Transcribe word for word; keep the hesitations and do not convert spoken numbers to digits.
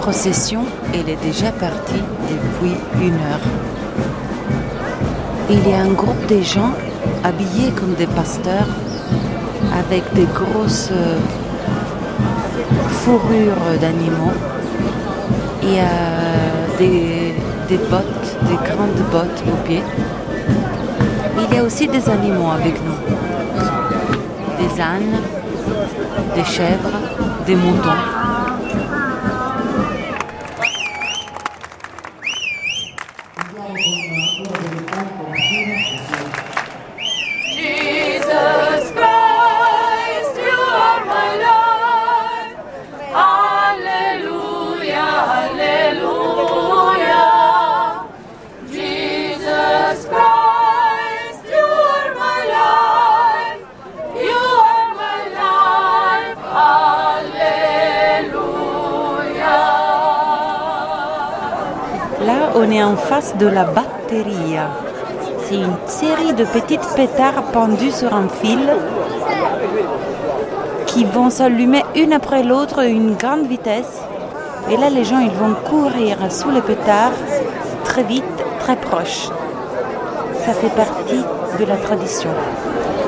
procession, elle est déjà partie depuis une heure. Il y a un groupe de gens habillés comme des pasteurs avec des grosses fourrures d'animaux et euh, des, des bottes, des grandes bottes aux pieds. Il y a aussi des animaux avec nous. Des ânes, des chèvres, des moutons. Là, on est en face de la batteria. C'est une série de petites pétards pendus sur un fil qui vont s'allumer une après l'autre à une grande vitesse. Et là, les gens ils vont courir sous les pétards très vite, très proche. Ça fait partie de la tradition.